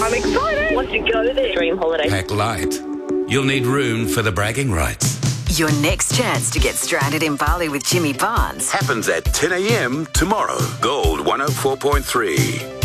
I'm excited. Want to go there. Dream holiday. Pack light. You'll need room for the bragging rights. Your next chance to get stranded in Bali with Jimmy Barnes happens at 10 a.m. tomorrow. Gold 104.3.